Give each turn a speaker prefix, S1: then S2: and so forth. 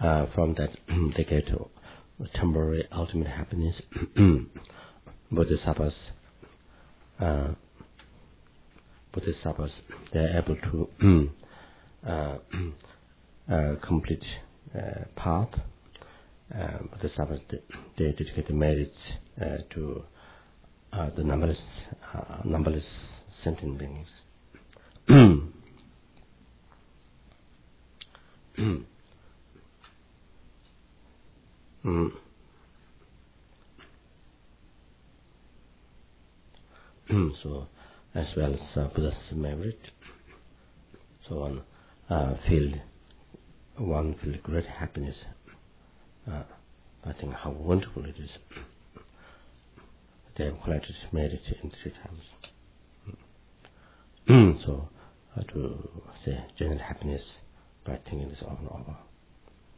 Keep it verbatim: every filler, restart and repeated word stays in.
S1: uh, from that they get temporary ultimate happiness. Bodhisattvas, uh, Bodhisattvas, they are able to uh, uh, complete uh, path. Uh, Bodhisattvas, they, they dedicate the merits uh, to uh, the numberless, uh, numberless sentient beings. mm. So, as well as uh, Buddha's merit, so one uh, feel one feel great happiness. Uh, I think how wonderful it is. They have collected merit in three times. So, uh, to say general happiness by thinking this over and over.